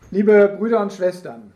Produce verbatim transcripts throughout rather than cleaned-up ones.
Liebe Brüder und Schwestern,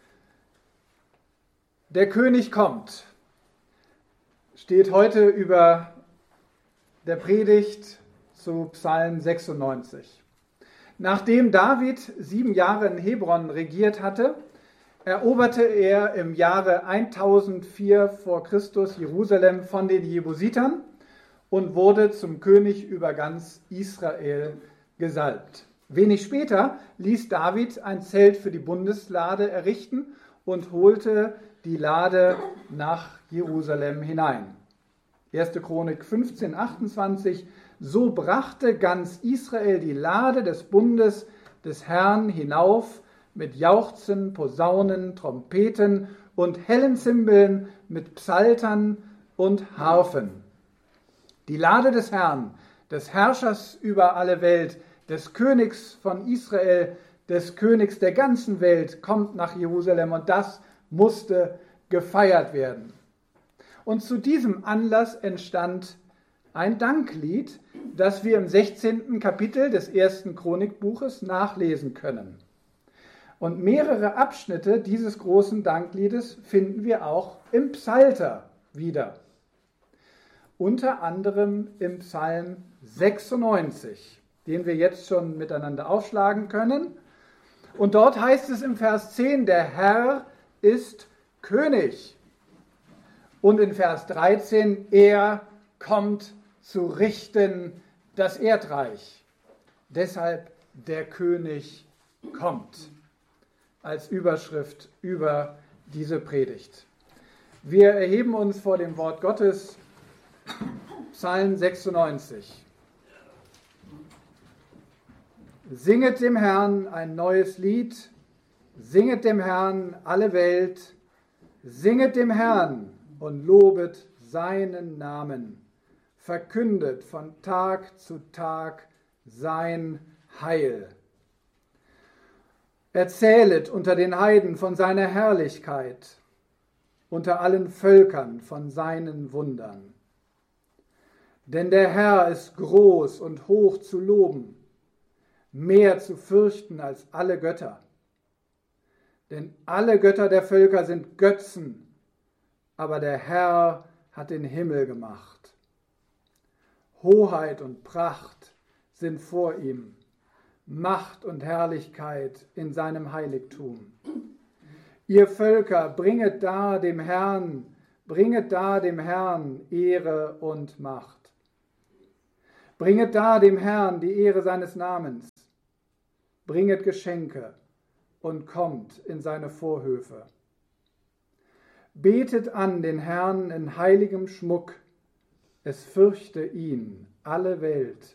der König kommt, steht heute über der Predigt zu Psalm sechsundneunzig. Nachdem David sieben Jahre in Hebron regiert hatte, eroberte er im Jahre eintausendvier vor Christus Jerusalem von den Jebusitern und wurde zum König über ganz Israel gesalbt. Wenig später ließ David ein Zelt für die Bundeslade errichten und holte die Lade nach Jerusalem hinein. erste Chronik fünfzehn, achtundzwanzig. So brachte ganz Israel die Lade des Bundes des Herrn hinauf mit Jauchzen, Posaunen, Trompeten und hellen Zimbeln, mit Psaltern und Harfen. Die Lade des Herrn, des Herrschers über alle Welt, des Königs von Israel, des Königs der ganzen Welt, kommt nach Jerusalem, und das musste gefeiert werden. Und zu diesem Anlass entstand ein Danklied, das wir im sechzehnten Kapitel des ersten Chronikbuches nachlesen können. Und mehrere Abschnitte dieses großen Dankliedes finden wir auch im Psalter wieder. Unter anderem im Psalm sechsundneunzig, den wir jetzt schon miteinander aufschlagen können. Und dort heißt es im Vers zehn, der Herr ist König. Und in Vers dreizehn, er kommt zu richten das Erdreich. Deshalb der König kommt. Als Überschrift über diese Predigt. Wir erheben uns vor dem Wort Gottes, Psalm sechsundneunzig. Singet dem Herrn ein neues Lied, singet dem Herrn alle Welt, singet dem Herrn und lobet seinen Namen, verkündet von Tag zu Tag sein Heil. Erzählet unter den Heiden von seiner Herrlichkeit, unter allen Völkern von seinen Wundern. Denn der Herr ist groß und hoch zu loben, mehr zu fürchten als alle Götter. Denn alle Götter der Völker sind Götzen, aber der Herr hat den Himmel gemacht. Hoheit und Pracht sind vor ihm, Macht und Herrlichkeit in seinem Heiligtum. Ihr Völker, bringet dar dem Herrn, bringet dar dem Herrn Ehre und Macht. Bringet dar dem Herrn die Ehre seines Namens. Bringet Geschenke und kommt in seine Vorhöfe. Betet an den Herrn in heiligem Schmuck, es fürchte ihn alle Welt.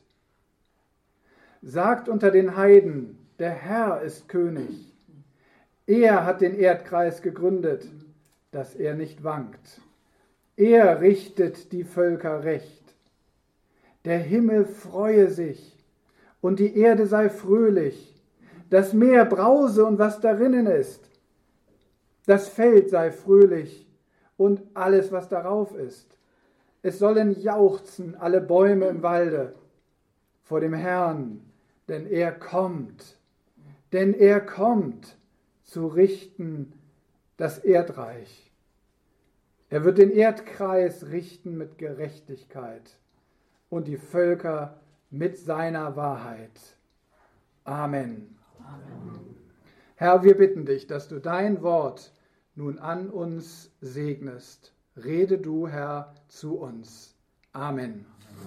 Sagt unter den Heiden, der Herr ist König. Er hat den Erdkreis gegründet, dass er nicht wankt. Er richtet die Völker recht. Der Himmel freue sich und die Erde sei fröhlich. Das Meer brause und was darinnen ist. Das Feld sei fröhlich und alles, was darauf ist. Es sollen jauchzen alle Bäume im Walde vor dem Herrn, denn er kommt, denn er kommt zu richten das Erdreich. Er wird den Erdkreis richten mit Gerechtigkeit und die Völker mit seiner Wahrheit. Amen. Amen. Herr, wir bitten dich, dass du dein Wort nun an uns segnest. Rede du, Herr, zu uns. Amen.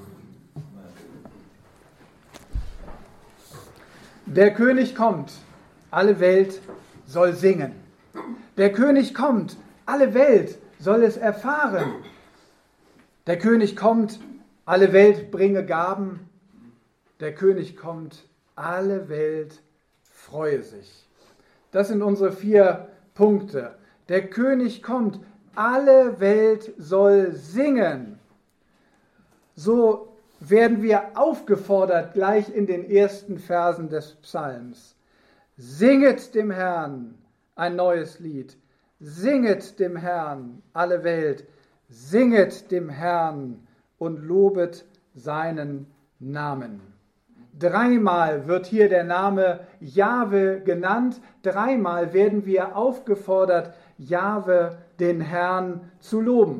Der König kommt, alle Welt soll singen. Der König kommt, alle Welt soll es erfahren. Der König kommt, alle Welt bringe Gaben. Der König kommt, alle Welt freue sich. Das sind unsere vier Punkte. Der König kommt, alle Welt soll singen. So werden wir aufgefordert, gleich in den ersten Versen des Psalms. Singet dem Herrn ein neues Lied. Singet dem Herrn alle Welt. Singet dem Herrn und lobet seinen Namen. Dreimal wird hier der Name Jahwe genannt. Dreimal werden wir aufgefordert, Jahwe, den Herrn, zu loben.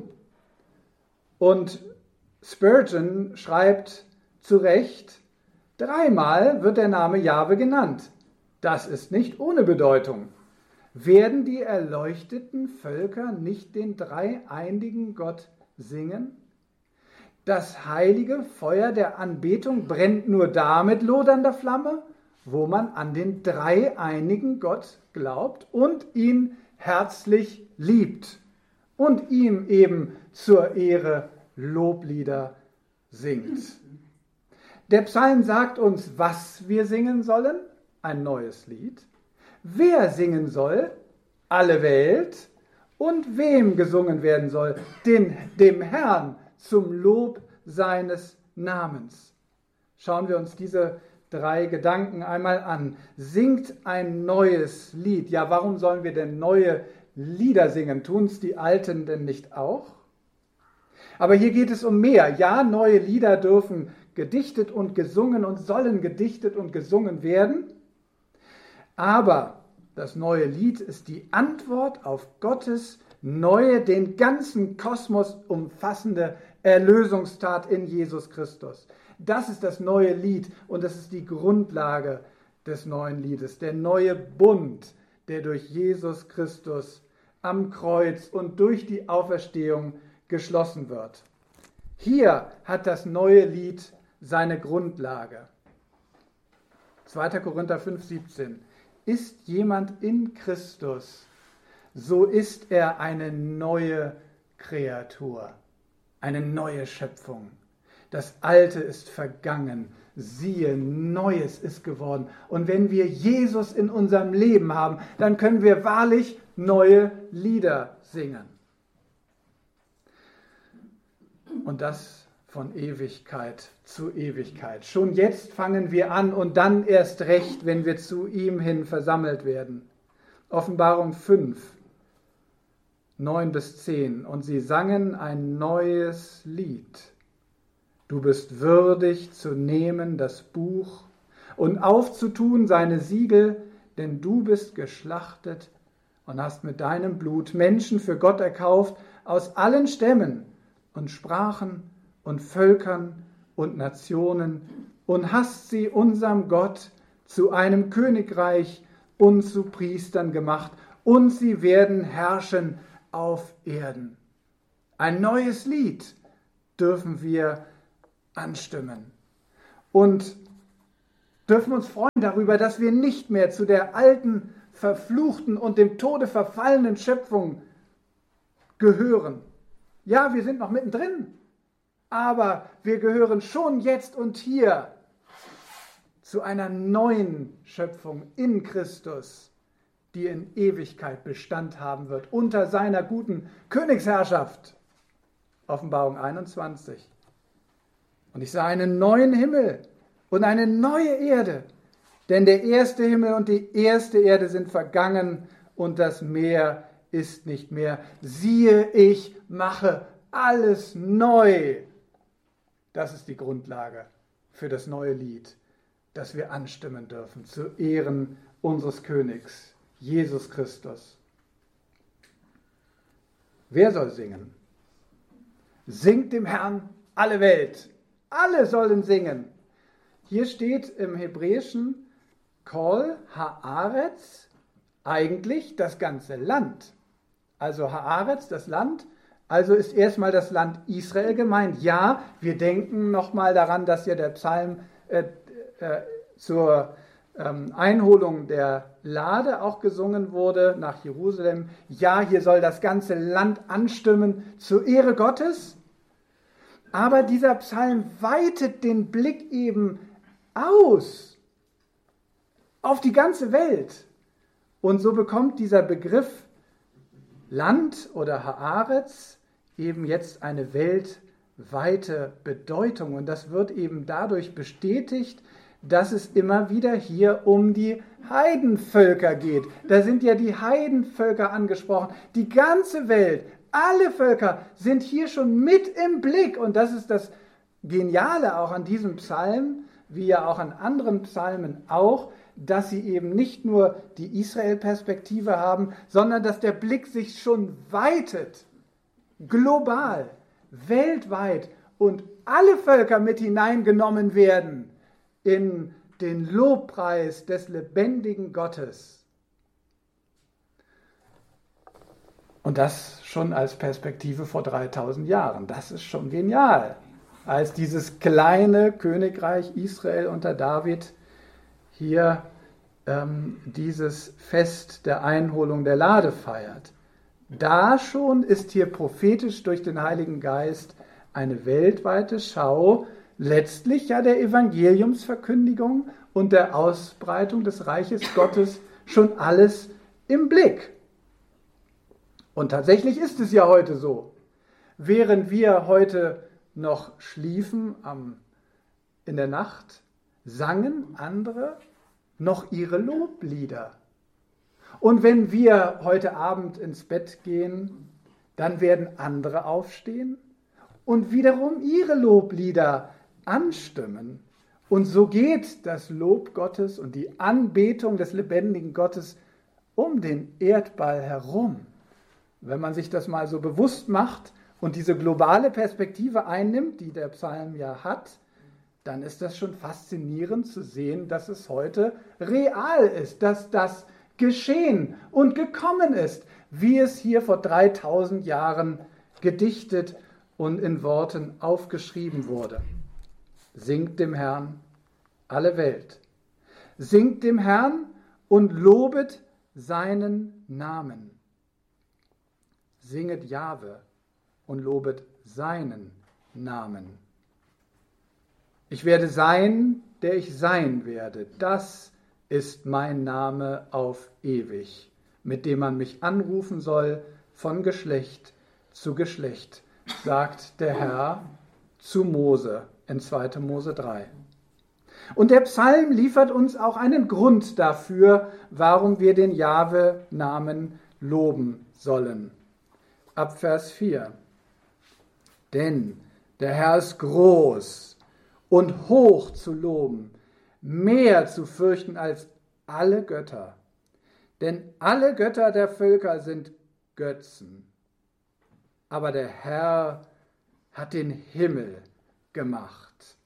Und Spurgeon schreibt zu Recht, dreimal wird der Name Jahwe genannt. Das ist nicht ohne Bedeutung. Werden die erleuchteten Völker nicht den dreieinigen Gott singen? Das heilige Feuer der Anbetung brennt nur da mit lodernder Flamme, wo man an den dreieinigen Gott glaubt und ihn herzlich liebt und ihm eben zur Ehre Loblieder singt. Der Psalm sagt uns, was wir singen sollen, ein neues Lied, wer singen soll, alle Welt, und wem gesungen werden soll, den, dem Herrn zum Lob seines Namens. Schauen wir uns diese drei Gedanken einmal an. Singt ein neues Lied. Ja, warum sollen wir denn neue Lieder singen? Tun es die Alten denn nicht auch? Aber hier geht es um mehr. Ja, neue Lieder dürfen gedichtet und gesungen und sollen gedichtet und gesungen werden. Aber das neue Lied ist die Antwort auf Gottes neue, den ganzen Kosmos umfassende Erlösungstat in Jesus Christus. Das ist das neue Lied und das ist die Grundlage des neuen Liedes. Der neue Bund, der durch Jesus Christus am Kreuz und durch die Auferstehung geschlossen wird. Hier hat das neue Lied seine Grundlage. zweiter Korinther fünf, siebzehn. Ist jemand in Christus, so ist er eine neue Kreatur, eine neue Schöpfung. Das Alte ist vergangen, siehe, Neues ist geworden. Und wenn wir Jesus in unserem Leben haben, dann können wir wahrlich neue Lieder singen. Und das von Ewigkeit zu Ewigkeit. Schon jetzt fangen wir an und dann erst recht, wenn wir zu ihm hin versammelt werden. Offenbarung fünf, neun bis zehn. Und sie sangen ein neues Lied. Du bist würdig zu nehmen das Buch und aufzutun seine Siegel, denn du bist geschlachtet und hast mit deinem Blut Menschen für Gott erkauft aus allen Stämmen und Sprachen und Völkern und Nationen und hast sie unserem Gott zu einem Königreich und zu Priestern gemacht und sie werden herrschen auf Erden. Ein neues Lied dürfen wir anstimmen und dürfen uns freuen darüber, dass wir nicht mehr zu der alten, verfluchten und dem Tode verfallenen Schöpfung gehören. Ja, wir sind noch mittendrin, aber wir gehören schon jetzt und hier zu einer neuen Schöpfung in Christus, die in Ewigkeit Bestand haben wird, unter seiner guten Königsherrschaft. Offenbarung einundzwanzig. Und ich sah einen neuen Himmel und eine neue Erde, denn der erste Himmel und die erste Erde sind vergangen und das Meer ist nicht mehr. Siehe, ich mache alles neu. Das ist die Grundlage für das neue Lied, das wir anstimmen dürfen, zu Ehren unseres Königs, Jesus Christus. Wer soll singen? Singt dem Herrn alle Welt. Alle sollen singen. Hier steht im Hebräischen Kol Haaretz, eigentlich das ganze Land. Also Haaretz, das Land, also ist erstmal das Land Israel gemeint. Ja, wir denken nochmal daran, dass ja der Psalm äh, äh, zur ähm, Einholung der Lade auch gesungen wurde nach Jerusalem. Ja, hier soll das ganze Land anstimmen zur Ehre Gottes. Aber dieser Psalm weitet den Blick eben aus auf die ganze Welt. Und so bekommt dieser Begriff Land oder Haaretz eben jetzt eine weltweite Bedeutung. Und das wird eben dadurch bestätigt, dass es immer wieder hier um die Heidenvölker geht. Da sind ja die Heidenvölker angesprochen. Die ganze Welt, alle Völker sind hier schon mit im Blick. Und das ist das Geniale auch an diesem Psalm, wie ja auch an anderen Psalmen auch, dass sie eben nicht nur die Israel-Perspektive haben, sondern dass der Blick sich schon weitet, global, weltweit und alle Völker mit hineingenommen werden in den Lobpreis des lebendigen Gottes. Und das schon als Perspektive vor dreitausend Jahren. Das ist schon genial. Als dieses kleine Königreich Israel unter David hier ähm, dieses Fest der Einholung der Lade feiert. Da schon ist hier prophetisch durch den Heiligen Geist eine weltweite Schau, letztlich ja der Evangeliumsverkündigung und der Ausbreitung des Reiches Gottes schon alles im Blick. Und tatsächlich ist es ja heute so. Während wir heute noch schliefen am, in der Nacht, sangen andere noch ihre Loblieder. Und wenn wir heute Abend ins Bett gehen, dann werden andere aufstehen und wiederum ihre Loblieder anstimmen. Und so geht das Lob Gottes und die Anbetung des lebendigen Gottes um den Erdball herum. Wenn man sich das mal so bewusst macht und diese globale Perspektive einnimmt, die der Psalm ja hat, dann ist das schon faszinierend zu sehen, dass es heute real ist, dass das geschehen und gekommen ist, wie es hier vor dreitausend Jahren gedichtet und in Worten aufgeschrieben wurde. Singt dem Herrn alle Welt. Singt dem Herrn und lobet seinen Namen. Singet Jahwe und lobet seinen Namen. Ich werde sein, der ich sein werde. Das ist mein Name auf ewig, mit dem man mich anrufen soll von Geschlecht zu Geschlecht, sagt der Herr zu Mose in zweiter Mose drei. Und der Psalm liefert uns auch einen Grund dafür, warum wir den Jahwe-Namen loben sollen. Ab Vers vier. Denn der Herr ist groß und hoch zu loben, mehr zu fürchten als alle Götter. Denn alle Götter der Völker sind Götzen. Aber der Herr hat den Himmel gemacht.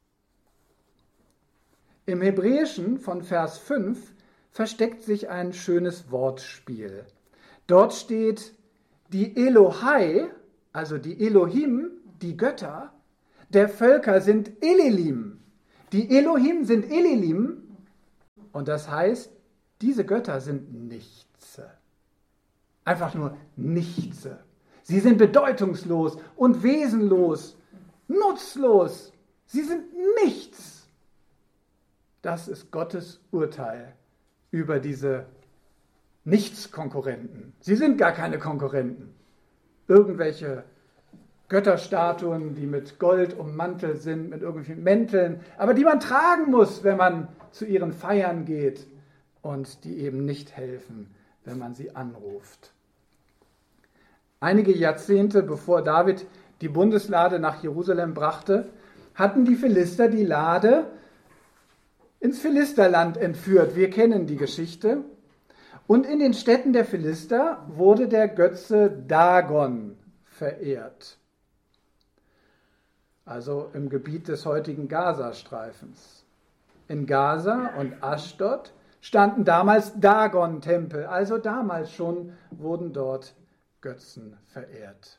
Im Hebräischen von Vers fünf versteckt sich ein schönes Wortspiel. Dort steht, die Elohai, also die Elohim, die Götter, der Völker sind Elilim. Die Elohim sind Elilim und das heißt, diese Götter sind Nichts. Einfach nur Nichts. Sie sind bedeutungslos und wesenlos, nutzlos. Sie sind nichts. Das ist Gottes Urteil über diese Nichtskonkurrenten. Sie sind gar keine Konkurrenten. Irgendwelche Götterstatuen, die mit Gold ummantelt sind, mit irgendwelchen Mänteln, aber die man tragen muss, wenn man zu ihren Feiern geht und die eben nicht helfen, wenn man sie anruft. Einige Jahrzehnte bevor David die Bundeslade nach Jerusalem brachte, hatten die Philister die Lade ins Philisterland entführt. Wir kennen die Geschichte. Und in den Städten der Philister wurde der Götze Dagon verehrt. Also im Gebiet des heutigen Gazastreifens. In Gaza und Aschdod standen damals Dagon-Tempel, also damals schon wurden dort Götzen verehrt.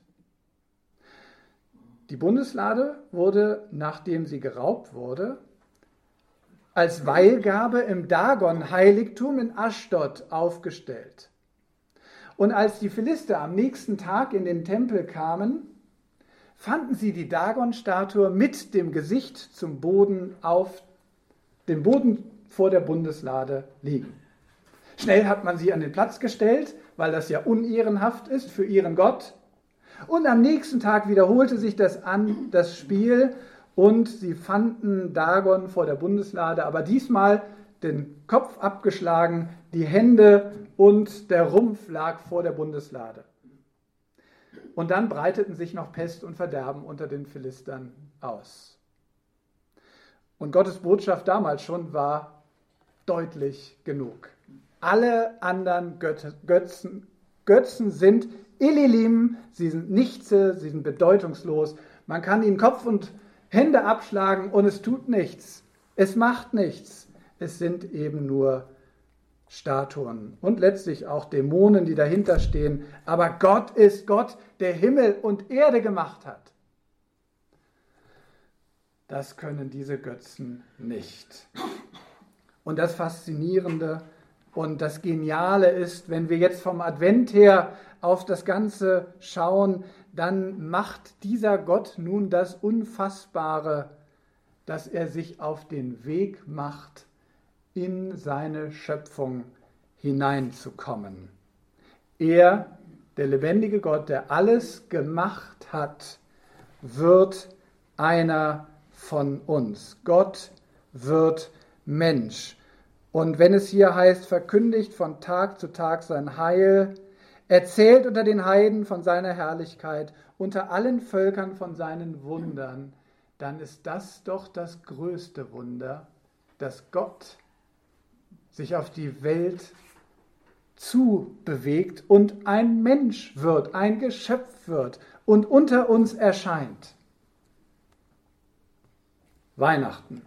Die Bundeslade wurde, nachdem sie geraubt wurde, als Weihgabe im Dagon-Heiligtum in Aschdod aufgestellt. Und als die Philister am nächsten Tag in den Tempel kamen, fanden sie die Dagon-Statue mit dem Gesicht zum Boden auf dem Boden vor der Bundeslade liegen. Schnell hat man sie an den Platz gestellt, weil das ja unehrenhaft ist für ihren Gott. Und am nächsten Tag wiederholte sich das, an, das Spiel und sie fanden Dagon vor der Bundeslade, aber diesmal den Kopf abgeschlagen, die Hände und der Rumpf lag vor der Bundeslade. Und dann breiteten sich noch Pest und Verderben unter den Philistern aus. Und Gottes Botschaft damals schon war deutlich genug. Alle anderen Götzen, Götzen sind Ililim, sie sind Nichtse, sie sind bedeutungslos. Man kann ihnen Kopf und Hände abschlagen und es tut nichts. Es macht nichts. Es sind eben nur Statuen und letztlich auch Dämonen, die dahinter stehen. Aber Gott ist Gott, der Himmel und Erde gemacht hat. Das können diese Götzen nicht. Und das Faszinierende und das Geniale ist, wenn wir jetzt vom Advent her auf das Ganze schauen, dann macht dieser Gott nun das Unfassbare, dass er sich auf den Weg macht, in seine Schöpfung hineinzukommen. Er, der lebendige Gott, der alles gemacht hat, wird einer von uns. Gott wird Mensch. Und wenn es hier heißt, verkündigt von Tag zu Tag sein Heil, erzählt unter den Heiden von seiner Herrlichkeit, unter allen Völkern von seinen Wundern, dann ist das doch das größte Wunder, dass Gott sich auf die Welt zubewegt und ein Mensch wird, ein Geschöpf wird und unter uns erscheint. Weihnachten.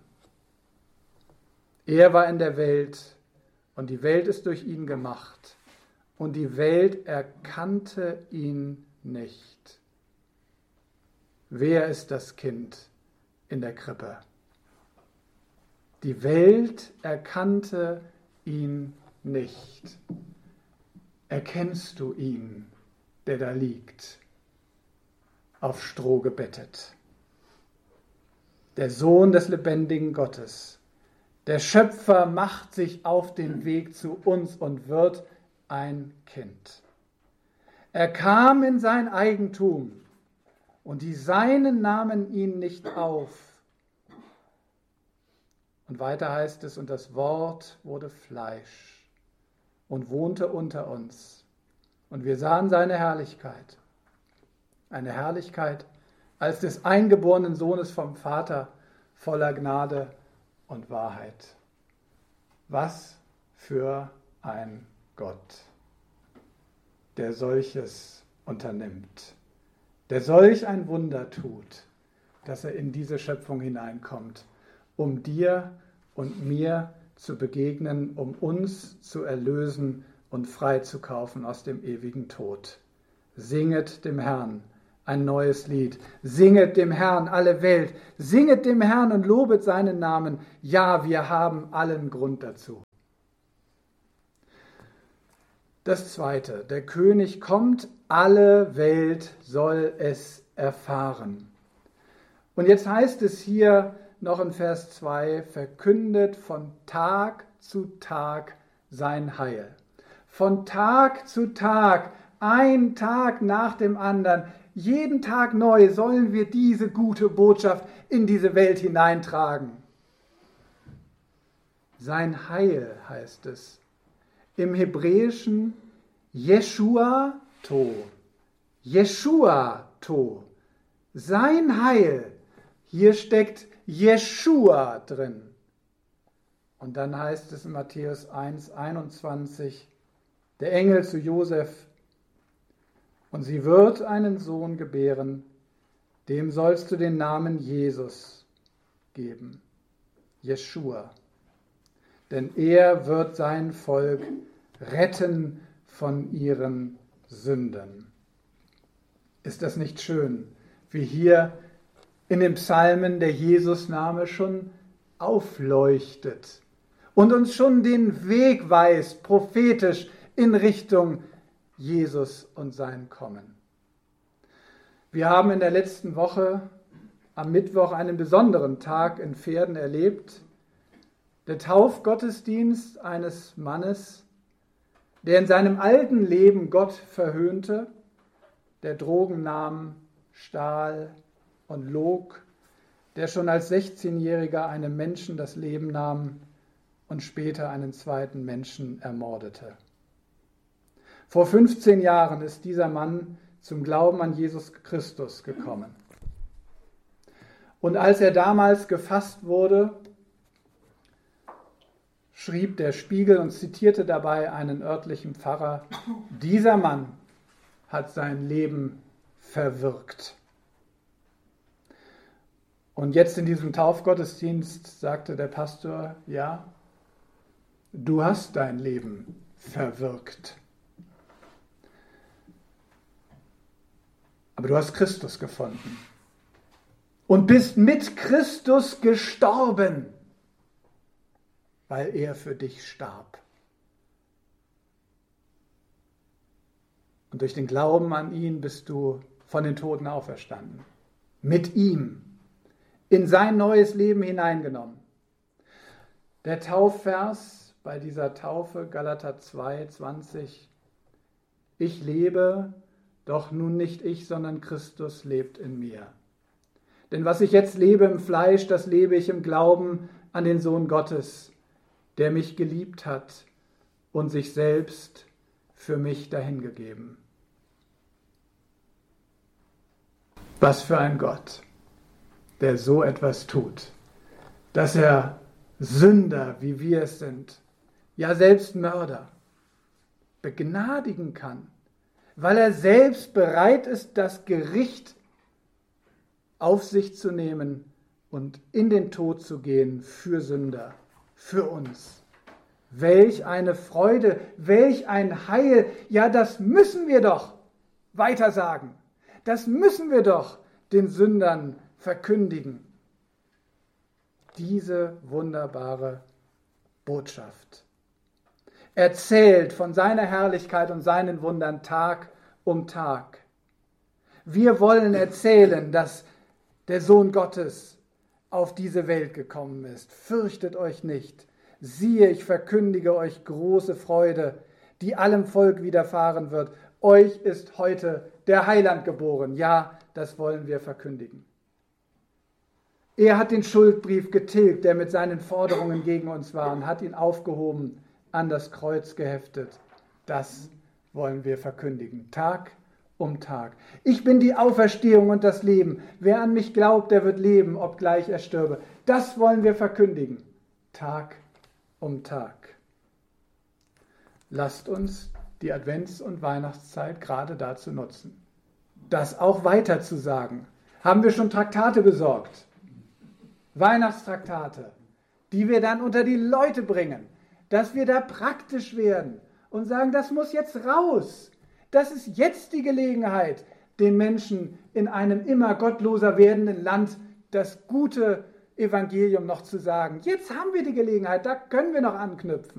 Er war in der Welt und die Welt ist durch ihn gemacht und die Welt erkannte ihn nicht. Wer ist das Kind in der Krippe? Die Welt erkannte ihn nicht. Erkennst du ihn, der da liegt, auf Stroh gebettet? Der Sohn des lebendigen Gottes. Der Schöpfer macht sich auf den Weg zu uns und wird ein Kind. Er kam in sein Eigentum und die Seinen nahmen ihn nicht auf. Und weiter heißt es, und das Wort wurde Fleisch und wohnte unter uns. Und wir sahen seine Herrlichkeit. Eine Herrlichkeit als des eingeborenen Sohnes vom Vater, voller Gnade und Wahrheit. Was für ein Gott, der solches unternimmt, der solch ein Wunder tut, dass er in diese Schöpfung hineinkommt, um dir und mir zu begegnen, um uns zu erlösen und freizukaufen aus dem ewigen Tod. Singet dem Herrn ein neues Lied. Singet dem Herrn alle Welt. Singet dem Herrn und lobet seinen Namen. Ja, wir haben allen Grund dazu. Das Zweite. Der König kommt, alle Welt soll es erfahren. Und jetzt heißt es hier noch in Vers zwei, verkündet von Tag zu Tag sein Heil. Von Tag zu Tag, ein Tag nach dem anderen, jeden Tag neu sollen wir diese gute Botschaft in diese Welt hineintragen. Sein Heil heißt es. Im Hebräischen Yeshua to. Yeshua to. Sein Heil. Hier steckt Jeschua drin. Und dann heißt es in Matthäus eins einundzwanzig, der Engel zu Josef, und sie wird einen Sohn gebären, dem sollst du den Namen Jesus geben, Jeschua. Denn er wird sein Volk retten von ihren Sünden. Ist das nicht schön, wie hier in den Psalmen der Jesus-Name schon aufleuchtet und uns schon den Weg weist, prophetisch in Richtung Jesus und sein Kommen. Wir haben in der letzten Woche am Mittwoch einen besonderen Tag in Verden erlebt. Der Taufgottesdienst eines Mannes, der in seinem alten Leben Gott verhöhnte, der Drogen nahm, stahl und log, der schon als sechzehnjähriger einem Menschen das Leben nahm und später einen zweiten Menschen ermordete. Vor fünfzehn Jahren ist dieser Mann zum Glauben an Jesus Christus gekommen. Und als er damals gefasst wurde, schrieb der Spiegel und zitierte dabei einen örtlichen Pfarrer: Dieser Mann hat sein Leben verwirkt. Und jetzt in diesem Taufgottesdienst sagte der Pastor: Ja, du hast dein Leben verwirkt. Aber du hast Christus gefunden und bist mit Christus gestorben, weil er für dich starb. Und durch den Glauben an ihn bist du von den Toten auferstanden. Mit ihm in sein neues Leben hineingenommen. Der Taufvers bei dieser Taufe, Galater zwei, zwanzig: Ich lebe, doch nun nicht ich, sondern Christus lebt in mir. Denn was ich jetzt lebe im Fleisch, das lebe ich im Glauben an den Sohn Gottes, der mich geliebt hat und sich selbst für mich dahingegeben. Was für ein Gott, der so etwas tut, dass er Sünder, wie wir es sind, ja selbst Mörder, begnadigen kann, weil er selbst bereit ist, das Gericht auf sich zu nehmen und in den Tod zu gehen für Sünder, für uns. Welch eine Freude, welch ein Heil, ja, das müssen wir doch weiter sagen. Das müssen wir doch den Sündern verkündigen. Diese wunderbare Botschaft. Erzählt von seiner Herrlichkeit und seinen Wundern Tag um Tag. Wir wollen erzählen, dass der Sohn Gottes auf diese Welt gekommen ist. Fürchtet euch nicht. Siehe, ich verkündige euch große Freude, die allem Volk widerfahren wird. Euch ist heute der Heiland geboren. Ja, das wollen wir verkündigen. Er hat den Schuldbrief getilgt, der mit seinen Forderungen gegen uns war, und hat ihn aufgehoben, an das Kreuz geheftet. Das wollen wir verkündigen, Tag um Tag. Ich bin die Auferstehung und das Leben. Wer an mich glaubt, der wird leben, obgleich er stürbe. Das wollen wir verkündigen, Tag um Tag. Lasst uns die Advents- und Weihnachtszeit gerade dazu nutzen, das auch weiter zu sagen. Haben wir schon Traktate besorgt? Weihnachtstraktate, die wir dann unter die Leute bringen, dass wir da praktisch werden und sagen, das muss jetzt raus. Das ist jetzt die Gelegenheit, den Menschen in einem immer gottloser werdenden Land das gute Evangelium noch zu sagen. Jetzt haben wir die Gelegenheit, da können wir noch anknüpfen.